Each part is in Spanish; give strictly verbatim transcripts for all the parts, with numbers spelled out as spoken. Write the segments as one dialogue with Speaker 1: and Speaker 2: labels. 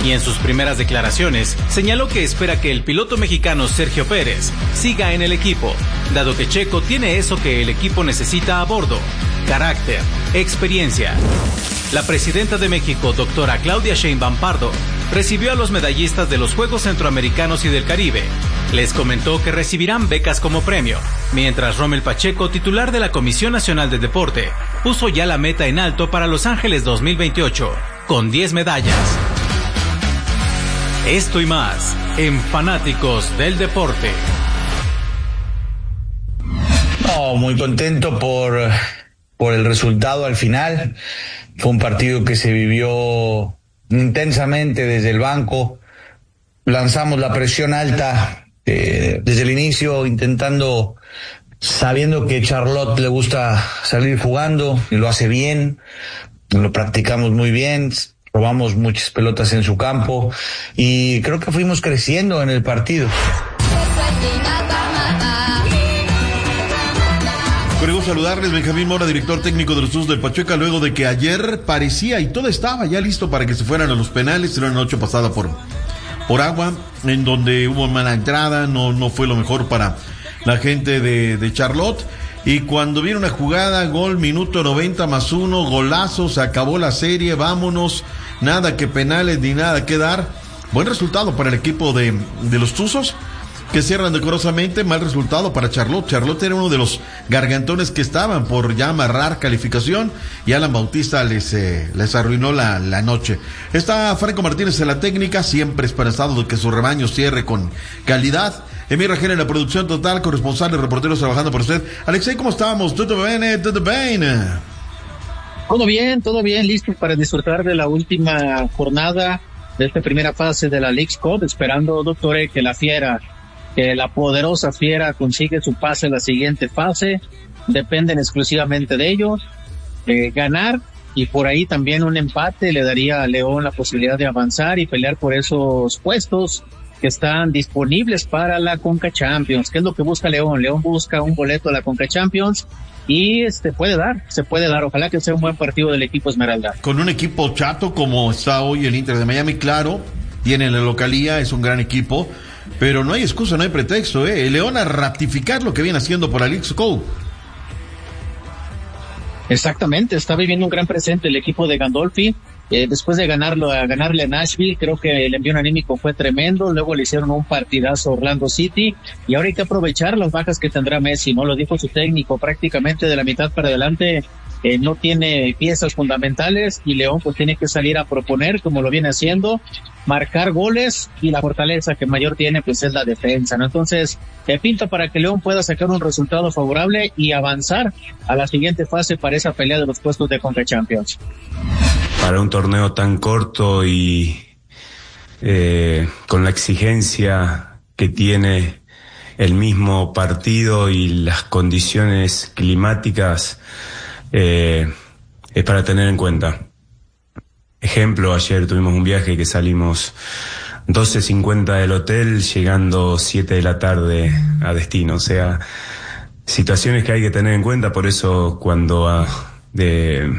Speaker 1: y en sus primeras declaraciones señaló que espera que el piloto mexicano Sergio Pérez siga en el equipo, dado que Checo tiene eso que el equipo necesita a bordo: carácter, experiencia. La presidenta de México, doctora Claudia Sheinbaum Pardo, recibió a los medallistas de los Juegos Centroamericanos y del Caribe. Les comentó que recibirán becas como premio, mientras Rommel Pacheco, titular de la Comisión Nacional de Deporte, puso ya la meta en alto para Los Ángeles dos mil veintiocho, con diez medallas. Esto y más en Fanáticos del Deporte.
Speaker 2: No, muy contento por, por el resultado al final. Fue un partido que se vivió intensamente desde el banco. Lanzamos la presión alta eh, desde el inicio, intentando, sabiendo que Charlotte le gusta salir jugando y lo hace bien. Lo practicamos muy bien, robamos muchas pelotas en su campo y creo que fuimos creciendo en el partido.
Speaker 3: Queremos saludarles, Benjamín Mora, director técnico de los Tuzos del Pachuca, luego de que ayer parecía y todo estaba ya listo para que se fueran a los penales. Era una noche pasada por, por agua, en donde hubo mala entrada, no, no fue lo mejor para la gente de, de Charlotte. Y cuando viene una jugada, gol, minuto noventa más uno, golazo, se acabó la serie, vámonos, nada que penales ni nada que dar. Buen resultado para el equipo de, de los Tuzos, que cierran decorosamente. Mal resultado para Charlotte. Charlotte era uno de los gargantones que estaban por ya amarrar calificación, y Alan Bautista les, eh, les arruinó la, la noche. Está Franco Martínez en la técnica, siempre esperanzado de que su rebaño cierre con calidad. Emir Rajén en la producción total, corresponsales, reporteros trabajando por usted. Alexei, ¿cómo estamos? ¿Todo bien? ¿Todo bien?
Speaker 4: Todo bien, todo bien, listo para disfrutar de la última jornada de esta primera fase de la Leagues Cup, esperando, doctor, que la Fiera, que la poderosa Fiera consigue su pase a la siguiente fase. Dependen exclusivamente de ellos. Eh, ganar, y por ahí también un empate le daría a León la posibilidad de avanzar y pelear por esos puestos que están disponibles para la Conca Champions. ¿Qué es lo que busca León? León busca un boleto a la Conca Champions y este puede dar, se puede dar. Ojalá que sea un buen partido del equipo Esmeralda.
Speaker 3: Con un equipo chato como está hoy el Inter de Miami, claro, tiene la localía, es un gran equipo, pero no hay excusa, no hay pretexto, ¿eh? El León a ratificar lo que viene haciendo por la Leagues Cup.
Speaker 4: Exactamente, está viviendo un gran presente el equipo de Gandolfi. Eh, después de ganarlo, a ganarle a Nashville, creo que el envío anímico fue tremendo. Luego le hicieron un partidazo a Orlando City, y ahora hay que aprovechar las bajas que tendrá Messi, ¿no? Lo dijo su técnico, prácticamente de la mitad para adelante eh, no tiene piezas fundamentales, y León pues tiene que salir a proponer como lo viene haciendo, marcar goles, y la fortaleza que mayor tiene pues es la defensa, ¿no? Entonces, te pinta para que León pueda sacar un resultado favorable y avanzar a la siguiente fase para esa pelea de los puestos de Conca Champions.
Speaker 5: Para un torneo tan corto y eh, con la exigencia que tiene el mismo partido y las condiciones climáticas, eh, es para tener en cuenta. Ejemplo, ayer tuvimos un viaje que salimos doce cincuenta del hotel, llegando siete de la tarde a destino. O sea, situaciones que hay que tener en cuenta. Por eso cuando ah, de,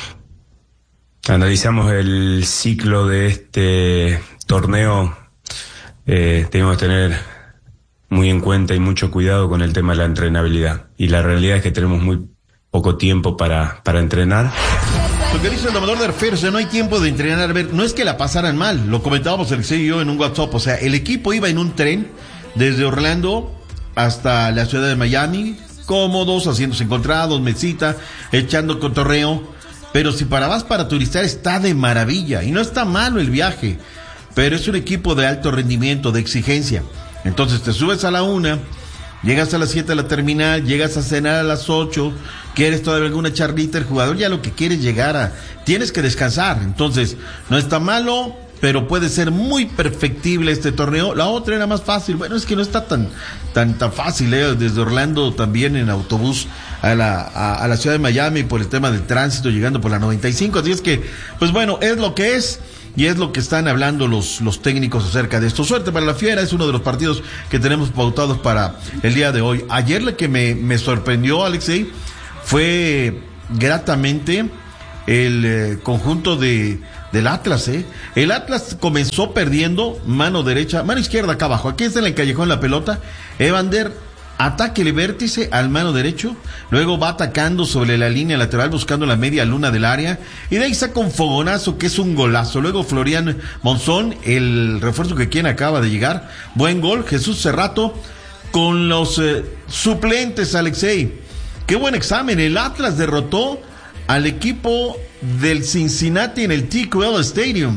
Speaker 5: analizamos el ciclo de este torneo, eh, tenemos que tener muy en cuenta y mucho cuidado con el tema de la entrenabilidad. Y la realidad es que tenemos muy poco tiempo para, para entrenar.
Speaker 3: Lo que dice el domador de Arferse, no hay tiempo de entrenar. A ver, no es que la pasaran mal, lo comentábamos Alexei y yo en un WhatsApp. O sea, el equipo iba en un tren desde Orlando hasta la ciudad de Miami, cómodos, asientos encontrados, mesita, echando cotorreo. Pero si para vas para turistar, está de maravilla, y no está malo el viaje, pero es un equipo de alto rendimiento, de exigencia. Entonces te subes a la una, llegas a las siete a la terminal, llegas a cenar a las ocho, quieres todavía alguna charlita, el jugador ya lo que quiere es llegar a, tienes que descansar. Entonces no está malo, pero puede ser muy perfectible este torneo. La otra era más fácil. Bueno, es que no está tan tan tan fácil, ¿eh? Desde Orlando también en autobús a la a, a la ciudad de Miami por el tema del tránsito, llegando por la noventa y cinco. Así es que, pues bueno, es lo que es. Y es lo que están hablando los, los técnicos acerca de esto. Suerte para la Fiera, es uno de los partidos que tenemos pautados para el día de hoy. Ayer lo que me, me sorprendió, Alexei, fue gratamente el eh, conjunto de, del Atlas, ¿eh? El Atlas comenzó perdiendo, mano derecha, mano izquierda acá abajo, aquí está en el callejón la pelota, Evander, ataque el vértice al mano derecho, luego va atacando sobre la línea lateral buscando la media luna del área, y de ahí saca un fogonazo que es un golazo, luego Florian Monzón, el refuerzo que quien acaba de llegar, buen gol, Jesús Cerrato, con los eh, suplentes, Alexei, qué buen examen, el Atlas derrotó al equipo del Cincinnati en el T Q L Stadium.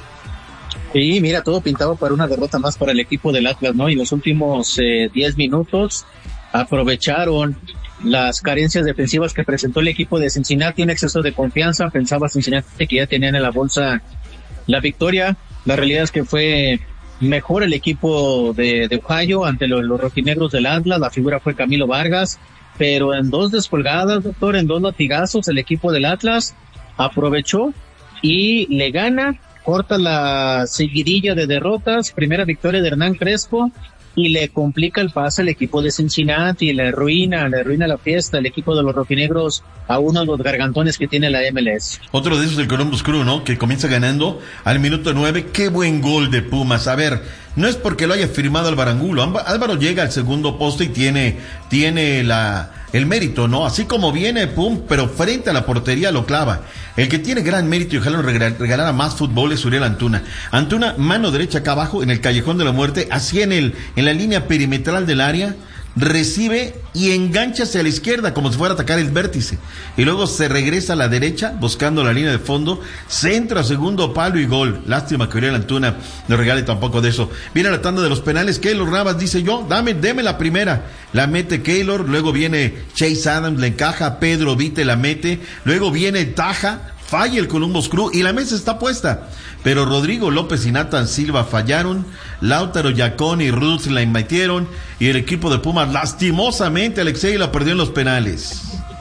Speaker 4: Sí, mira, todo pintaba para una derrota más para el equipo del Atlas, ¿no? Y los últimos eh, diez minutos aprovecharon las carencias defensivas que presentó el equipo de Cincinnati, un exceso de confianza, pensaba Cincinnati que ya tenían en la bolsa la victoria, la realidad es que fue mejor el equipo de, de Ohio ante los, los rojinegros del Atlas, la figura fue Camilo Vargas, pero en dos descolgadas, doctor, en dos latigazos, el equipo del Atlas aprovechó y le gana, corta la seguidilla de derrotas, primera victoria de Hernán Crespo, y le complica el pase al equipo de Cincinnati, le arruina, le arruina la fiesta el equipo de los rojinegros a uno de los gargantones que tiene la M L S.
Speaker 3: Otro de esos el Columbus Crew, ¿no? Que comienza ganando al minuto nueve, qué buen gol de Pumas, a ver, no es porque lo haya firmado Álvaro Angulo, Álvaro llega al segundo poste y tiene, tiene la, el mérito, ¿no? Así como viene, pum, pero frente a la portería lo clava. El que tiene gran mérito y ojalá nos regalara más fútbol es Uriel Antuna. Antuna, mano derecha acá abajo, en el callejón de la muerte, así en el, en la línea perimetral del área, recibe y engancha hacia la izquierda como si fuera a atacar el vértice. Y luego se regresa a la derecha, buscando la línea de fondo, centra, segundo palo y gol. Lástima que Uriel Antuna no regale tampoco de eso. Viene la tanda de los penales, Keylor Navas dice yo, dame, deme la primera. La mete Keylor, luego viene Chase Adams, le encaja, Pedro Vite la mete, luego viene Taja, falla el Columbus Crew y la mesa está puesta. Pero Rodrigo López y Nathan Silva fallaron, Lautaro Yacón y Ruth la metieron, y el equipo de Pumas lastimosamente, Alexei, la perdió en los penales.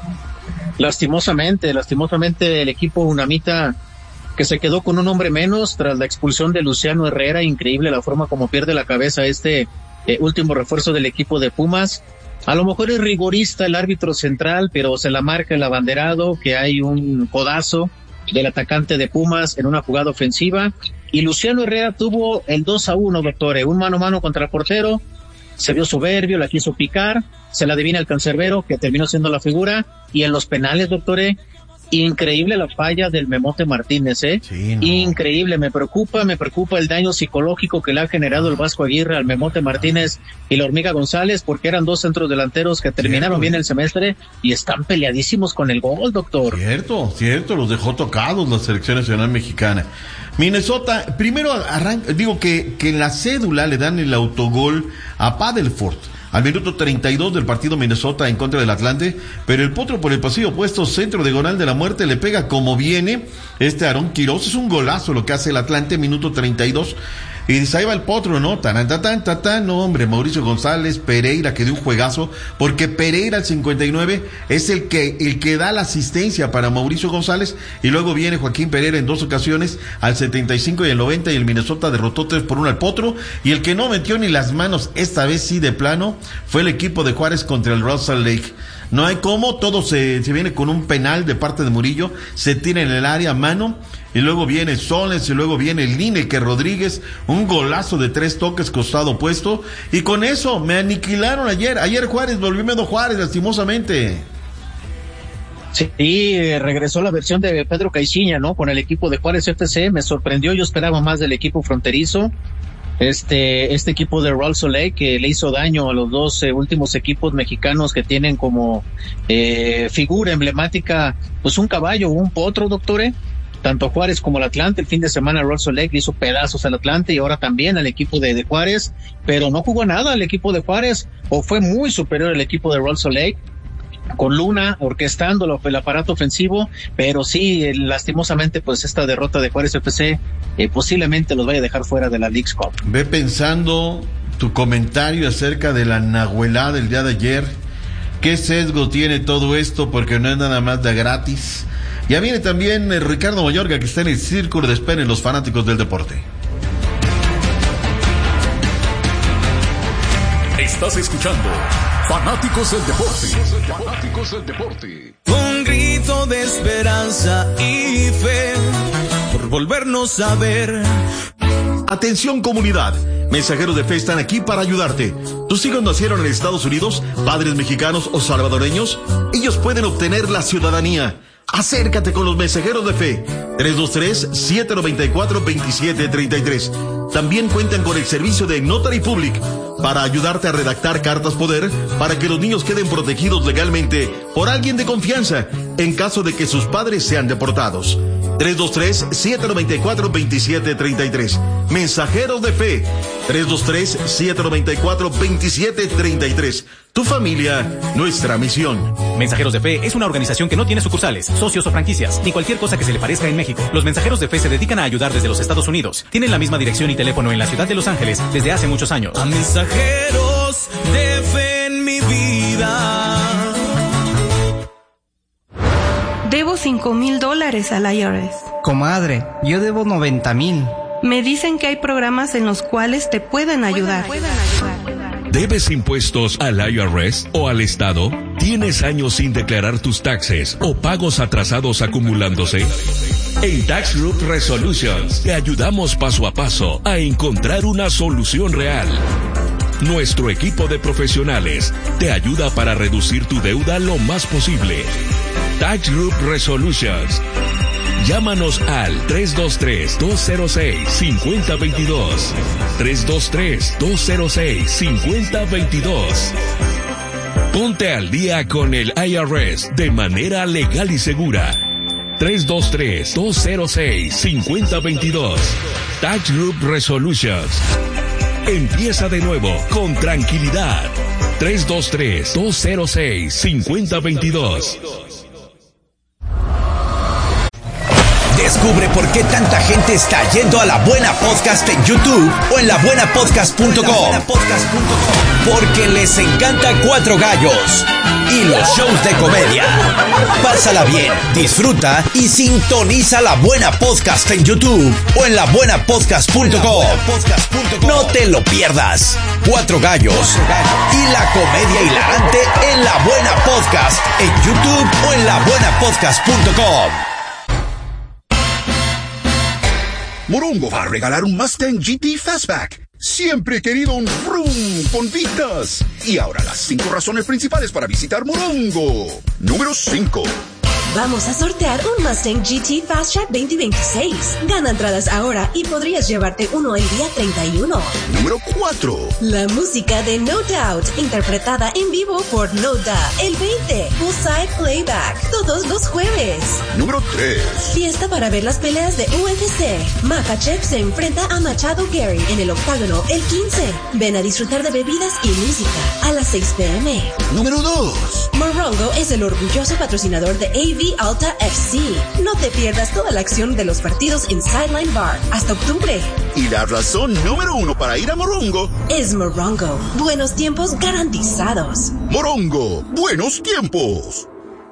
Speaker 4: Lastimosamente, lastimosamente el equipo Unamita que se quedó con un hombre menos tras la expulsión de Luciano Herrera, increíble la forma como pierde la cabeza este eh, último refuerzo del equipo de Pumas. A lo mejor es rigorista el árbitro central, pero se la marca el abanderado que hay un codazo del atacante de Pumas en una jugada ofensiva, y Luciano Herrera tuvo el dos a uno, doctor, un mano a mano contra el portero, se vio soberbio, la quiso picar, se la adivina el cancerbero, que terminó siendo la figura, y en los penales, doctor, increíble la falla del Memote Martínez, ¿eh? Sí, no. Increíble, me preocupa, me preocupa el daño psicológico que le ha generado el Vasco Aguirre al Memote Martínez y la Hormiga González, porque eran dos centros delanteros que terminaron cierto, bien el semestre y están peleadísimos con el gol, doctor.
Speaker 3: Cierto, cierto, los dejó tocados la selección nacional mexicana. Minnesota, primero arranca, digo que, que en la cédula le dan el autogol a Padelford al minuto treinta y dos del partido Minnesota en contra del Atlante, pero el potro por el pasillo opuesto, centro diagonal de la muerte, le pega como viene este Aarón Quiroz, es un golazo lo que hace el Atlante, minuto treinta y dos, y dice, ahí va el potro, ¿no? Tan, tan, tan, tan, tan, no, hombre, Mauricio González, Pereira, que dio un juegazo, porque Pereira al cincuenta y nueve es el que, el que da la asistencia para Mauricio González, y luego viene Joaquín Pereira en dos ocasiones, al setenta y cinco y el noventa, y el Minnesota derrotó tres por uno al potro, y el que no metió ni las manos, esta vez sí de plano, fue el equipo de Juárez contra el Russell Lake. No hay cómo, todo se, se viene con un penal de parte de Murillo, se tiene en el área a mano, y luego viene Soles, y luego viene Lineker Rodríguez, un golazo de tres toques costado opuesto, y con eso me aniquilaron ayer, ayer Juárez, volvió Medo Juárez, lastimosamente.
Speaker 4: Sí, regresó la versión de Pedro Caixinha, ¿no? Con el equipo de Juárez F C, me sorprendió, yo esperaba más del equipo fronterizo. Este, este equipo de Rolls Lake que le hizo daño a los dos eh, últimos equipos mexicanos que tienen como eh, figura emblemática, pues un caballo, un potro, doctore, tanto Juárez como el Atlante. El fin de semana Rolls Lake le hizo pedazos al Atlante y ahora también al equipo de, de Juárez, pero no jugó nada el equipo de Juárez, o fue muy superior el equipo de Rolls Lake, con Luna orquestando el aparato ofensivo, pero sí, eh, lastimosamente, pues esta derrota de Juárez F C eh, posiblemente los vaya a dejar fuera de la Leagues Cup.
Speaker 3: Ve pensando tu comentario acerca de la nahuelada del día de ayer. ¿Qué sesgo tiene todo esto? Porque no es nada más de gratis. Ya viene también eh, Ricardo Mayorga, que está en el círculo de espera en los fanáticos del deporte.
Speaker 6: Estás escuchando Fanáticos del Deporte. Fanáticos del Deporte.
Speaker 7: Un grito de esperanza y fe por volvernos a ver.
Speaker 3: Atención comunidad, mensajeros de fe están aquí para ayudarte. ¿Tus hijos nacieron en Estados Unidos, padres mexicanos o salvadoreños? Ellos pueden obtener la ciudadanía. Acércate con los mensajeros de fe. tres dos tres, siete nueve cuatro, dos siete tres tres. También cuentan con el servicio de Notary Public para ayudarte a redactar cartas poder para que los niños queden protegidos legalmente por alguien de confianza en caso de que sus padres sean deportados. tres dos tres, siete nueve cuatro, dos siete tres tres. Mensajeros de fe. tres dos tres, siete nueve cuatro, dos siete tres tres. Tu familia, nuestra misión.
Speaker 1: Mensajeros de Fe es una organización que no tiene sucursales, socios o franquicias, ni cualquier cosa que se le parezca en México. Los Mensajeros de Fe se dedican a ayudar desde los Estados Unidos. Tienen la misma dirección y teléfono en la ciudad de Los Ángeles desde hace muchos años.
Speaker 7: A mensajeros de fe en mi vida.
Speaker 8: Debo cinco mil dólares al I R S.
Speaker 9: Comadre, yo debo noventa mil.
Speaker 8: Me dicen que hay programas en los cuales te pueden ayudar. Pueden ayudar.
Speaker 10: ¿Debes impuestos al I R S o al Estado? ¿Tienes años sin declarar tus taxes o pagos atrasados acumulándose? En Tax Group Resolutions te ayudamos paso a paso a encontrar una solución real. Nuestro equipo de profesionales te ayuda para reducir tu deuda lo más posible. Tax Group Resolutions. Llámanos al tres dos tres, dos cero seis, cinco cero dos dos. tres dos tres, dos cero seis, cinco cero dos dos. Ponte al día con el I R S de manera legal y segura. tres dos tres, dos cero seis, cinco cero dos dos. Tax Group Resolutions. Empieza de nuevo con tranquilidad. tres dos tres, dos cero seis, cinco cero dos dos.
Speaker 11: Descubre por qué tanta gente está yendo a La Buena Podcast en YouTube o en la buena podcast punto com. Porque les encanta Cuatro Gallos y los shows de comedia. Pásala bien, disfruta y sintoniza La Buena Podcast en YouTube o en la buena podcast punto com. No te lo pierdas. Cuatro Gallos y la comedia hilarante en La Buena Podcast en YouTube o en la buena podcast punto com.
Speaker 12: Morongo va a regalar un Mustang G T Fastback. Siempre he querido un vroom con vistas. Y ahora las cinco razones principales para visitar Morongo. Número cinco.
Speaker 13: Vamos a sortear un Mustang G T Fast Track veinte veintiséis. Gana entradas ahora y podrías llevarte uno el día treinta y uno.
Speaker 12: Número cuatro.
Speaker 13: La música de No Doubt, interpretada en vivo por No Doubt, el veinte. Poolside Playback, todos los jueves.
Speaker 12: Número tres.
Speaker 13: Fiesta para ver las peleas de U F C. Makhachev se enfrenta a Machado Gary en el octágono el quince. Ven a disfrutar de bebidas y música a las seis p m.
Speaker 12: Número dos.
Speaker 13: Morongo es el orgulloso patrocinador de A V Alta F C. No te pierdas toda la acción de los partidos en Sideline Bar hasta octubre.
Speaker 12: Y la razón número uno para ir a Morongo
Speaker 13: es Morongo. Buenos tiempos garantizados.
Speaker 12: Morongo, buenos tiempos.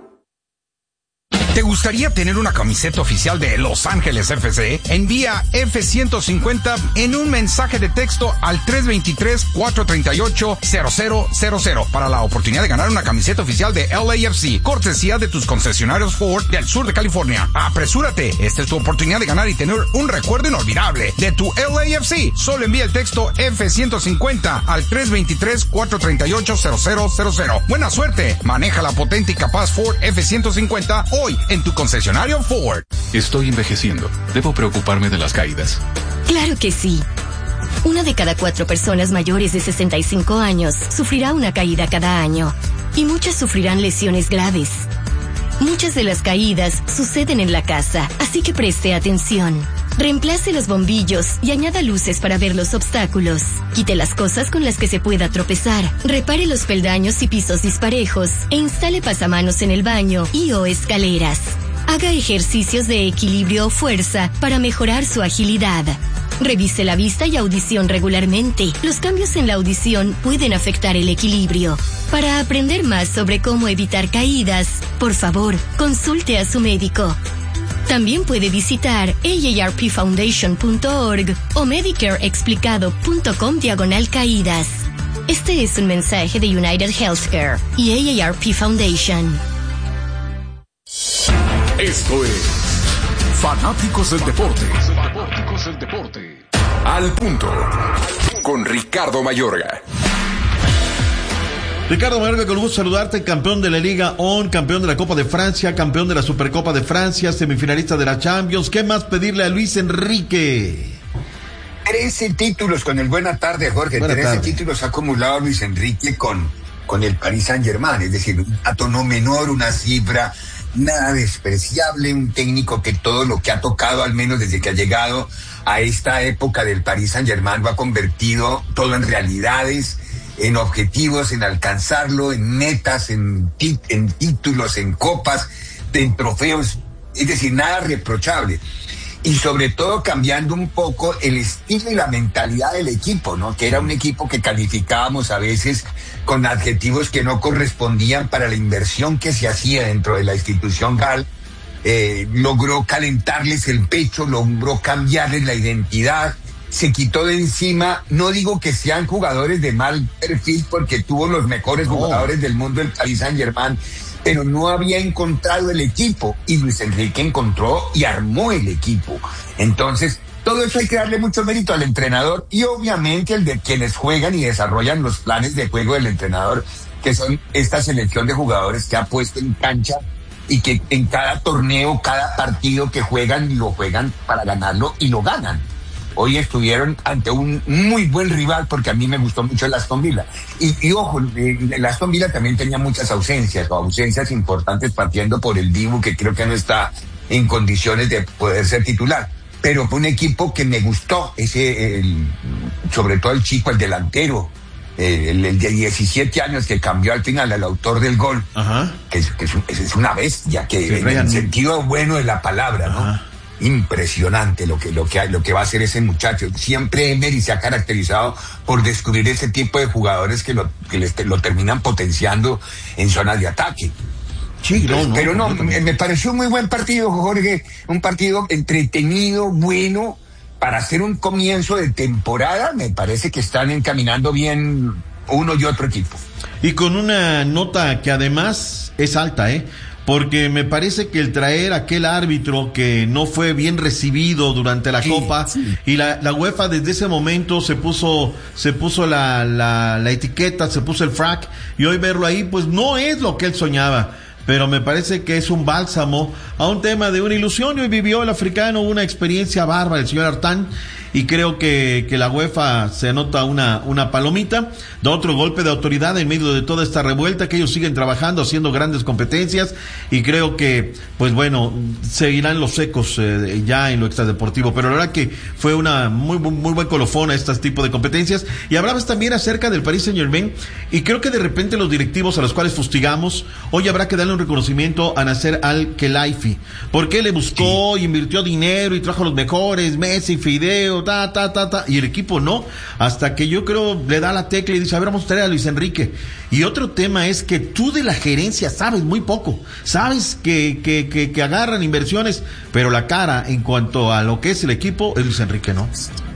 Speaker 14: ¿Te gustaría tener una camiseta oficial de Los Ángeles F C? Envía F ciento cincuenta en un mensaje de texto al tres dos tres, cuatro tres ocho, cero cero cero cero para la oportunidad de ganar una camiseta oficial de L A F C, cortesía de tus concesionarios Ford del sur de California. ¡Apresúrate! Esta es tu oportunidad de ganar y tener un recuerdo inolvidable de tu L A F C. Solo envía el texto F ciento cincuenta al tres dos tres, cuatro tres ocho, cero cero cero cero. ¡Buena suerte! Maneja la potente y capaz Ford F ciento cincuenta hoy en tu concesionario Ford.
Speaker 15: Estoy envejeciendo. ¿Debo preocuparme de las caídas?
Speaker 16: Claro que sí. Una de cada cuatro personas mayores de sesenta y cinco años sufrirá una caída cada año. Y muchas sufrirán lesiones graves. Muchas de las caídas suceden en la casa, así que preste atención. Reemplace los bombillos y añada luces para ver los obstáculos. Quite las cosas con las que se pueda tropezar. Repare los peldaños y pisos disparejos e instale pasamanos en el baño y o escaleras. Haga ejercicios de equilibrio o fuerza para mejorar su agilidad. Revise la vista y audición regularmente. Los cambios en la audición pueden afectar el equilibrio. Para aprender más sobre cómo evitar caídas, por favor, consulte a su médico. También puede visitar A A R P foundation punto org o medicareexplicado punto com diagonal caídas. Este es un mensaje de United Healthcare y A A R P Foundation.
Speaker 6: Esto es Fanáticos del deporte. Fanáticos del deporte.
Speaker 12: Al punto. Con Ricardo Mayorga.
Speaker 3: Ricardo Mayorga, con gusto saludarte, campeón de la Liga O N, campeón de la Copa de Francia, campeón de la Supercopa de Francia, semifinalista de la Champions. ¿Qué más pedirle a Luis Enrique?
Speaker 17: Trece títulos con el buena tarde, Jorge.
Speaker 3: Buena
Speaker 17: Trece
Speaker 3: tarde.
Speaker 17: títulos ha acumulado Luis Enrique con, con el Paris Saint-Germain. Es decir, un dato no menor, una cifra nada despreciable, un técnico que todo lo que ha tocado, al menos desde que ha llegado a esta época del Paris Saint-Germain, lo ha convertido todo en realidades, en objetivos, en alcanzarlo, en metas, en, tit- en títulos, en copas, en trofeos, es decir, nada reprochable. Y sobre todo cambiando un poco el estilo y la mentalidad del equipo, ¿no? Que era un equipo que calificábamos a veces con adjetivos que no correspondían para la inversión que se hacía dentro de la institución Gal. Eh, logró calentarles el pecho, logró cambiarles la identidad, se quitó de encima, no digo que sean jugadores de mal perfil porque tuvo los mejores
Speaker 3: No.
Speaker 17: jugadores del mundo el Paris Saint-Germain, pero no había encontrado el equipo y Luis Enrique encontró y armó el equipo. Entonces, todo eso hay que darle mucho mérito al entrenador y obviamente el de quienes juegan y desarrollan los planes de juego del entrenador, que son esta selección de jugadores que ha puesto en cancha y que en cada torneo, cada partido que juegan, lo juegan para ganarlo y lo ganan. Hoy estuvieron ante un muy buen rival porque a mí me gustó mucho el Aston Villa. Y, y ojo, el Aston Villa también tenía muchas ausencias, o ausencias importantes partiendo por el Dibu, que creo que no está en condiciones de poder ser titular. Pero fue un equipo que me gustó, ese, el, sobre todo el chico, el delantero, el, el de diecisiete años que cambió al final, el autor del gol,
Speaker 3: Ajá.
Speaker 17: que, es, que es, un, es una bestia, que
Speaker 3: Sí,
Speaker 17: en
Speaker 3: Ryan.
Speaker 17: el sentido bueno de la palabra, ¿no?
Speaker 3: Ajá.
Speaker 17: Impresionante lo que, lo que hay, lo que va a hacer ese muchacho. Siempre Emery se ha caracterizado por descubrir ese tipo de jugadores que lo, que les, lo terminan potenciando en zonas de ataque.
Speaker 3: Sí, no, no,
Speaker 17: pero no,
Speaker 3: completamente.
Speaker 17: me, me pareció un muy buen partido, Jorge, un partido entretenido, bueno, para hacer un comienzo de temporada. Me parece que están encaminando bien uno y otro equipo.
Speaker 3: Y con una nota que además es alta, ¿eh? Porque me parece que el traer aquel árbitro que no fue bien recibido durante la
Speaker 17: Sí,
Speaker 3: Copa,
Speaker 17: sí.
Speaker 3: y la, la UEFA desde ese momento se puso se puso la, la, la etiqueta, se puso el frac, y hoy verlo ahí pues no es lo que él soñaba, pero me parece que es un bálsamo a un tema de una ilusión. Y hoy vivió el africano una experiencia bárbara, el señor Artán, y creo que, que la UEFA se anota una, una palomita, da otro golpe de autoridad en medio de toda esta revuelta, que ellos siguen trabajando, haciendo grandes competencias, y creo que, pues bueno, seguirán los ecos eh, ya en lo extradeportivo, pero la verdad que fue una muy, muy, muy buen colofón a este tipo de competencias. Y hablabas también acerca del Paris Saint-Germain, y creo que de repente los directivos a los cuales fustigamos, hoy habrá que darle un reconocimiento a Nasser Al-Khelaifi, porque él le buscó, sí. invirtió dinero y trajo los mejores, Messi, Fideo, ta, ta, ta, ta, y el equipo no, hasta que yo creo le da la tecla y dice, a ver, vamos a traer a Luis Enrique. Y otro tema es que tú de la gerencia sabes muy poco, sabes que, que, que, que agarran inversiones, pero la cara en cuanto a lo que es el equipo es Luis Enrique, ¿no?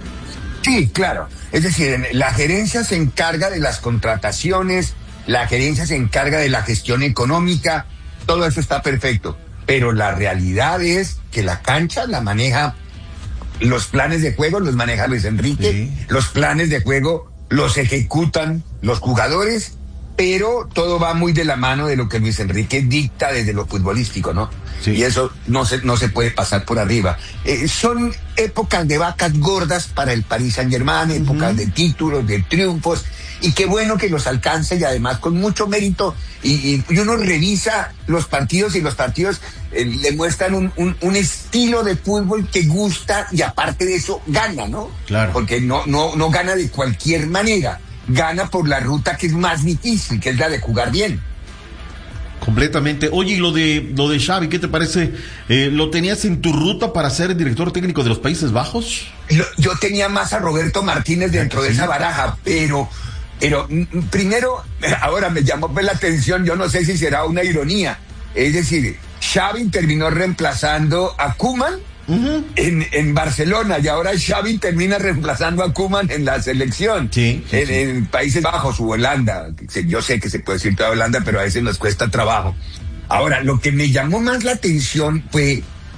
Speaker 17: Sí, claro. Es decir, la gerencia se encarga de las contrataciones, la gerencia se encarga de la gestión económica, todo eso está perfecto, pero la realidad es que la cancha la maneja, los planes de juego los maneja Luis Enrique, sí. Los planes de juego los ejecutan los jugadores, pero todo va muy de la mano de lo que Luis Enrique dicta desde lo futbolístico, ¿no? Sí. Y eso no se, no se puede pasar por arriba. Eh, son épocas de vacas gordas para el Paris Saint-Germain, uh-huh. épocas de títulos, de triunfos, y qué bueno que los alcance, y además con mucho mérito, y, y, y uno revisa los partidos y los partidos eh, le muestran un, un, un estilo de fútbol que gusta, y aparte de eso gana, ¿no?
Speaker 3: Claro.
Speaker 17: Porque no, no, no gana de cualquier manera, gana por la ruta que es más difícil, que es la de jugar bien.
Speaker 3: Completamente. Oye, y lo de lo de Xavi, ¿qué te parece? Eh, ¿Lo tenías en tu ruta para ser el director técnico de los Países Bajos?
Speaker 17: Yo, yo tenía más a Roberto Martínez dentro de esa baraja, pero pero primero, ahora me llamó la atención, yo no sé si será una ironía, es decir, Xavi terminó reemplazando a Koeman uh-huh. en, en Barcelona, y ahora Xavi termina reemplazando a Koeman en la selección,
Speaker 3: sí, sí,
Speaker 17: en,
Speaker 3: sí.
Speaker 17: en Países Bajos o Holanda. Yo sé que se puede decir toda Holanda, pero a veces nos cuesta trabajo. Ahora, lo que me llamó más la atención fue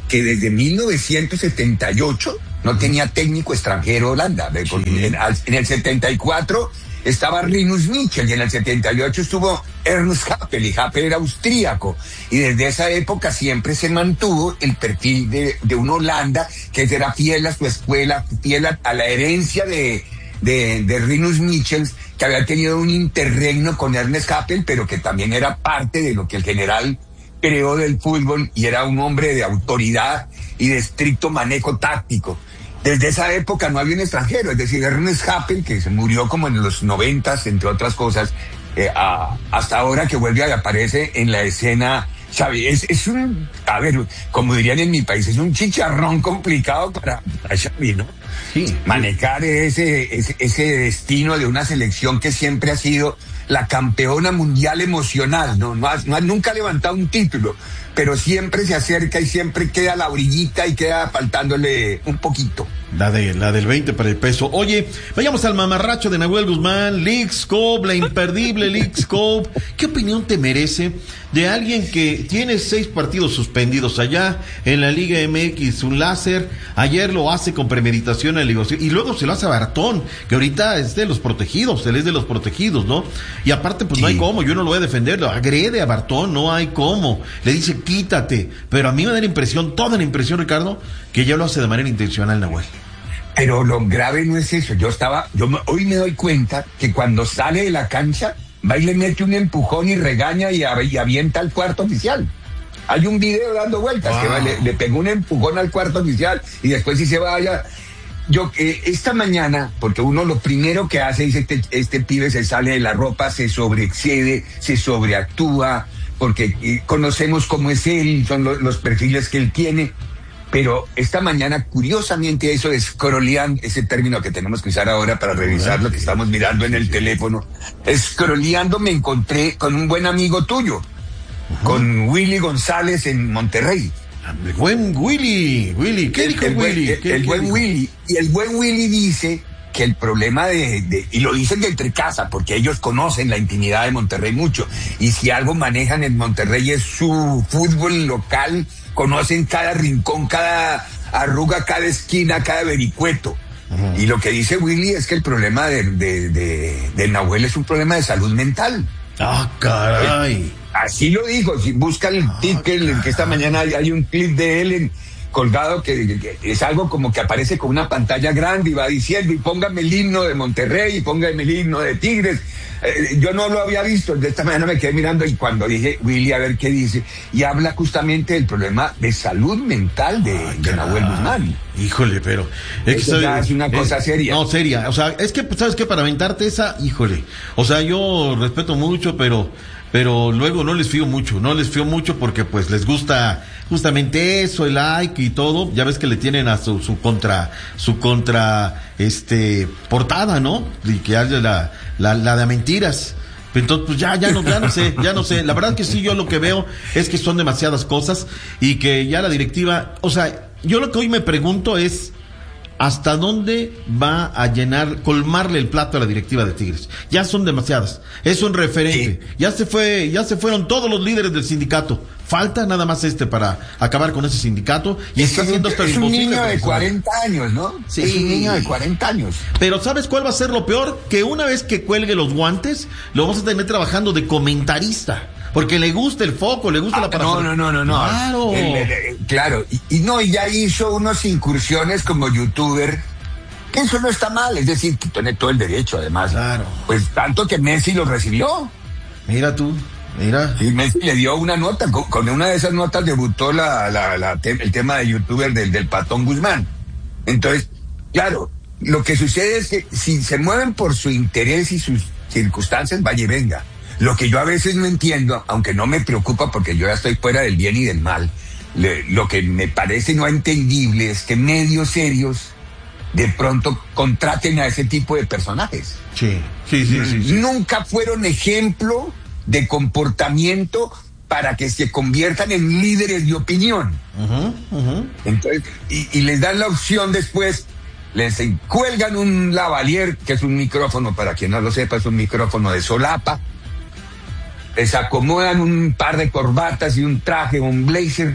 Speaker 17: que desde mil novecientos setenta y ocho no tenía técnico extranjero Holanda. Sí. En, en el setenta y cuatro estaba Rinus Michels y en el setenta y ocho estuvo Ernst Happel, y Happel era austríaco. Y desde esa época siempre se mantuvo el perfil de, de una Holanda que era fiel a su escuela, fiel a, a la herencia de, de, de Rinus Michels, que había tenido un interregno con Ernst Happel, pero que también era parte de lo que el general creó del fútbol y era un hombre de autoridad y de estricto manejo táctico. Desde esa época no había un extranjero, es decir, Ernst Happel, que se murió como en los noventas, entre otras cosas, eh, a, hasta ahora que vuelve a aparecer en la escena. Xavi, es, es un, a ver, como dirían en mi país, es un chicharrón complicado para, para Xavi, ¿no? Sí. Manejar ese, ese, ese destino de una selección que siempre ha sido la campeona mundial emocional, ¿no? No ha, no ha nunca levantado un título, pero siempre se acerca y siempre queda a la orillita y queda faltándole un poquito.
Speaker 3: La, de, la del veinte para el peso. Oye, vayamos al mamarracho de Nahuel Guzmán, League Scope, la imperdible League Scope. ¿Qué opinión te merece de alguien que tiene seis partidos suspendidos allá en la Liga M X, un láser? Ayer lo hace con premeditación en la negociación y luego se lo hace a Bartón, que ahorita es de los protegidos, él es de los protegidos, ¿no? Y aparte, pues sí, no hay cómo, yo no lo voy a defender, lo agrede a Bartón, no hay cómo. Le dice, quítate. Pero a mí me da la impresión, toda la impresión, Ricardo, que ya lo hace de manera intencional, Nahuel.
Speaker 17: Pero lo grave no es eso. Yo estaba, yo me, hoy me doy cuenta que cuando sale de la cancha, va y le mete un empujón y regaña y, y avienta al cuarto oficial. Hay un video dando vueltas, wow, que va, le, le pegó un empujón al cuarto oficial y después si se vaya. Yo, eh, esta mañana, porque uno lo primero que hace es este, este pibe se sale de la ropa, se sobreexcede, se sobreactúa, porque eh, conocemos cómo es él, son lo, los perfiles que él tiene. Pero esta mañana, curiosamente, eso de scrolleando, ese término que tenemos que usar ahora para revisar lo que estamos mirando en el teléfono, scrolleando me encontré con un buen amigo tuyo, uh-huh, con Willy González en Monterrey.
Speaker 3: El buen Willy, Willy, ¿qué
Speaker 17: el,
Speaker 3: dijo
Speaker 17: el
Speaker 3: Willy?
Speaker 17: Buen,
Speaker 3: ¿Qué,
Speaker 17: el
Speaker 3: qué
Speaker 17: buen
Speaker 3: dijo?
Speaker 17: Willy, y el buen Willy dice que el problema de, de, y lo dicen de entre casa, porque ellos conocen la intimidad de Monterrey mucho, y si algo manejan en Monterrey es su fútbol local, conocen cada rincón, cada arruga, cada esquina, cada vericueto. Uh-huh. Y lo que dice Willy es que el problema de, de, de, de Nahuel es un problema de salud mental.
Speaker 3: ¡Ah, caray!
Speaker 17: Así lo dijo, si busca el
Speaker 3: ah,
Speaker 17: ticket, que esta mañana hay, hay un clip de él en, colgado que, que es algo como que aparece con una pantalla grande y va diciendo, y póngame el himno de Monterrey, y póngame el himno de Tigres. Eh, yo no lo había visto, de esta mañana me quedé mirando y cuando dije, Willy, a ver qué dice, y habla justamente del problema de salud mental de, Ay, de Nahuel Guzmán.
Speaker 3: Híjole, pero es,
Speaker 17: que ya es una cosa
Speaker 3: es,
Speaker 17: seria.
Speaker 3: No, seria, o sea, es que, ¿sabes qué? Para aventarte esa, híjole, o sea, yo respeto mucho, pero... pero luego no les fío mucho, no les fío mucho porque pues les gusta justamente eso, el like y todo, ya ves que le tienen a su, su contra, su contra, este, portada, ¿no? Y que haya la, la, la de mentiras. Entonces, pues ya, ya no, ya no sé, ya no sé. La verdad que sí, yo lo que veo es que son demasiadas cosas y que ya la directiva, o sea, yo lo que hoy me pregunto es, ¿hasta dónde va a llenar, colmarle el plato a la directiva de Tigres? Ya son demasiadas. Es un referente. Sí. Ya se fue, ya se fueron todos los líderes del sindicato. Falta nada más este para acabar con ese sindicato y
Speaker 17: es
Speaker 3: está haciendo hasta
Speaker 17: es un niño de cuarenta años, ¿no?
Speaker 3: Sí.
Speaker 17: Es un niño de cuarenta años.
Speaker 3: Pero ¿sabes cuál va a ser lo peor? Que una vez que cuelgue los guantes, lo vamos a tener trabajando de comentarista. Porque le gusta el foco, le gusta
Speaker 17: ah,
Speaker 3: la parafernalia.
Speaker 17: No, no, no, no, no.
Speaker 3: Claro.
Speaker 17: El, el, el, claro. Y, y no, y ya hizo unas incursiones como youtuber. Que eso no está mal, es decir, que tiene todo el derecho, además.
Speaker 3: Claro.
Speaker 17: Pues tanto que Messi lo recibió.
Speaker 3: Mira tú, mira.
Speaker 17: Y Messi le dio una nota. Con, con una de esas notas debutó la, la, la, el tema de youtuber del, del Patón Guzmán. Entonces, claro, lo que sucede es que si se mueven por su interés y sus circunstancias, vaya y venga. Lo que yo a veces no entiendo, aunque no me preocupa porque yo ya estoy fuera del bien y del mal, le, lo que me parece no entendible es que medios serios de pronto contraten a ese tipo de personajes.
Speaker 3: Sí, sí, sí, sí, sí.
Speaker 17: Nunca fueron ejemplo de comportamiento para que se conviertan en líderes de opinión.
Speaker 3: Uh-huh, uh-huh.
Speaker 17: Entonces, y, y les dan la opción después. Les cuelgan un lavalier, que es un micrófono, para quien no lo sepa, es un micrófono de solapa. Les acomodan un par de corbatas y un traje, un blazer,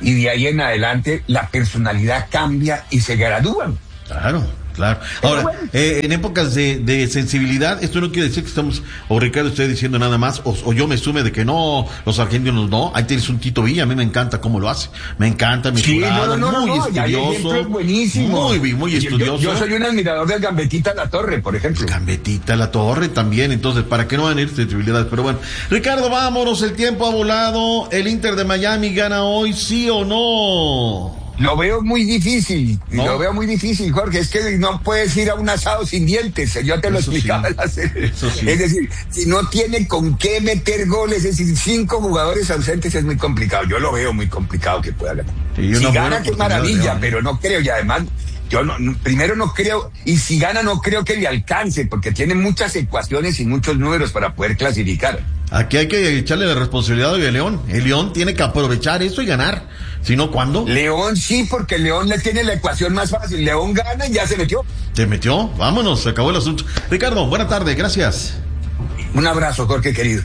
Speaker 17: y de ahí en adelante la personalidad cambia y se gradúan.
Speaker 3: Claro. Claro. Ahora, bueno. eh, en épocas de, de sensibilidad, esto no quiere decir que estamos, o Ricardo esté diciendo nada más, o, o yo me sume de que no, los argentinos no. Ahí tienes un Tito Villa, a mí me encanta cómo lo hace. Me encanta, mi
Speaker 17: sí,
Speaker 3: jurado,
Speaker 17: no, no,
Speaker 3: muy
Speaker 17: no,
Speaker 3: estudioso.
Speaker 17: Es buenísimo.
Speaker 3: Muy, muy estudioso.
Speaker 17: Yo, yo soy un admirador del Gambetita La Torre, por ejemplo.
Speaker 3: Gambetita La Torre también, entonces, ¿para qué no van a ir sensibilidades? Pero bueno, Ricardo, vámonos, el tiempo ha volado. ¿El Inter de Miami gana hoy, sí o no?
Speaker 17: Lo veo muy difícil, ¿no? Lo veo muy difícil, Jorge. Es que no puedes ir a un asado sin dientes. Yo te lo
Speaker 3: Eso
Speaker 17: explicaba
Speaker 3: sí.
Speaker 17: en la serie.
Speaker 3: Eso sí.
Speaker 17: Es decir, si no tiene con qué meter goles, es decir, cinco jugadores ausentes es muy complicado. Yo lo veo muy complicado que pueda ganar.
Speaker 3: Sí,
Speaker 17: si gana, qué maravilla,
Speaker 3: de
Speaker 17: pero no creo. Y además, yo no, primero no creo, y si gana no creo que le alcance, porque tiene muchas ecuaciones y muchos números para poder clasificar.
Speaker 3: Aquí hay que echarle la responsabilidad de León. El León tiene que aprovechar eso y ganar. Si no, ¿cuándo?
Speaker 17: León sí, porque León le tiene la ecuación más fácil. León gana y ya se metió.
Speaker 3: ¿Se metió? Vámonos, se acabó el asunto. Ricardo, buena tarde, gracias.
Speaker 17: Un abrazo, Jorge, querido.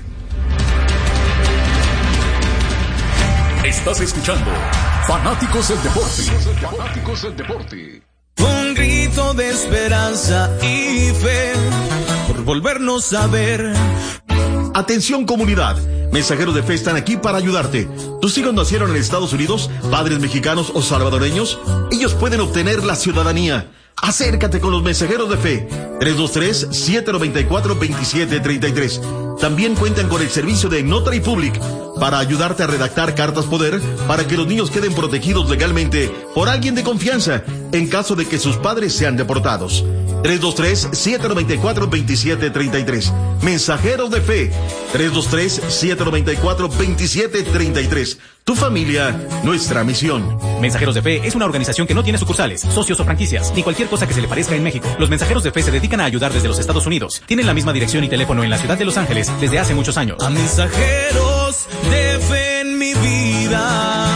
Speaker 6: Estás escuchando Fanáticos del Deporte. Fanáticos del Deporte.
Speaker 7: Un grito de esperanza y fe por volvernos a ver.
Speaker 3: Atención comunidad, mensajeros de fe están aquí para ayudarte. ¿Tus hijos nacieron en Estados Unidos, padres mexicanos o salvadoreños? Ellos pueden obtener la ciudadanía. Acércate con los mensajeros de fe. tres dos tres, siete nueve cuatro, dos siete tres tres. También cuentan con el servicio de Notary Public para ayudarte a redactar cartas poder para que los niños queden protegidos legalmente por alguien de confianza en caso de que sus padres sean deportados. tres dos tres, siete nueve cuatro, dos siete tres tres. Mensajeros de fe. tres dos tres, siete nueve cuatro, dos siete tres tres. Tu familia, nuestra misión.
Speaker 1: Mensajeros de Fe es una organización que no tiene sucursales, socios o franquicias, ni cualquier cosa que se le parezca en México. Los Mensajeros de Fe se dedican a ayudar desde los Estados Unidos. Tienen la misma dirección y teléfono en la ciudad de Los Ángeles desde hace muchos años.
Speaker 7: A mensajeros de fe en mi vida.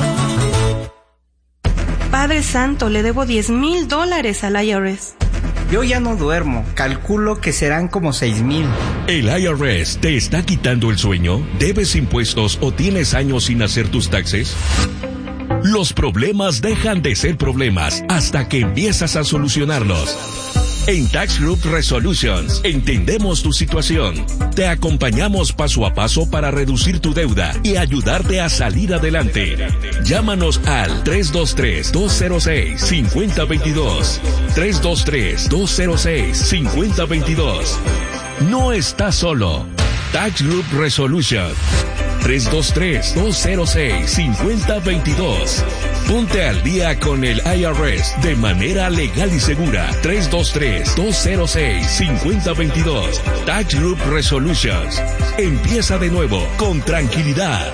Speaker 8: Padre Santo, le debo diez mil dólares al I R S.
Speaker 9: Yo ya no duermo, calculo que serán como seis mil.
Speaker 10: ¿El I R S te está quitando el sueño? ¿Debes impuestos o tienes años sin hacer tus taxes? Los problemas dejan de ser problemas hasta que empiezas a solucionarlos. En Tax Group Resolutions entendemos tu situación. Te acompañamos paso a paso para reducir tu deuda y ayudarte a salir adelante. Llámanos al tres dos tres, dos cero seis, cinco cero dos dos. tres dos tres, dos cero seis, cinco cero dos dos. No estás solo. Tax Group Resolution. tres dos tres, dos cero seis, cinco cero dos dos. Ponte al día con el I R S de manera legal y segura. tres dos tres, dos cero seis, cinco cero dos dos. Tax Group Resolutions. Empieza de nuevo con tranquilidad.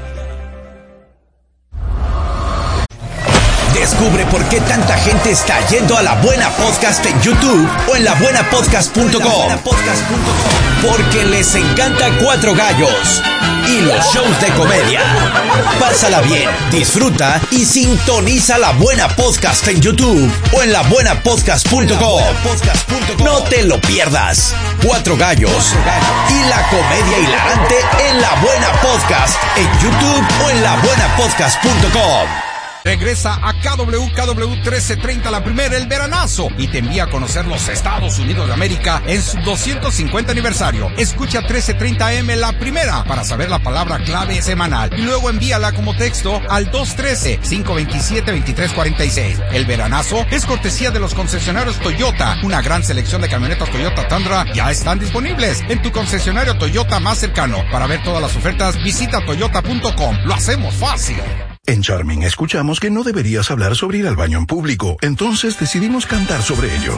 Speaker 11: Descubre por qué tanta gente está yendo a La Buena Podcast en YouTube o en la buena podcast punto com. Porque les encanta Cuatro Gallos y los shows de comedia. Pásala bien, disfruta y sintoniza La Buena Podcast en YouTube o en la buena podcast punto com. No te lo pierdas. Cuatro Gallos y la comedia hilarante en La Buena Podcast en YouTube o en la buena podcast punto com.
Speaker 14: Regresa a K W K W trece treinta la primera, el veranazo, y te envía a conocer los Estados Unidos de América en su doscientos cincuenta aniversario. Escucha trece treinta A M la primera para saber la palabra clave semanal y luego envíala como texto al dos uno tres, cinco dos siete, dos tres cuatro seis. El veranazo es cortesía de los concesionarios Toyota. Una gran selección de camionetas Toyota Tundra ya están disponibles en tu concesionario Toyota más cercano. Para ver todas las ofertas, visita toyota punto com. Lo hacemos fácil.
Speaker 12: En Charming escuchamos que no deberías hablar sobre ir al baño en público, entonces decidimos cantar sobre ello.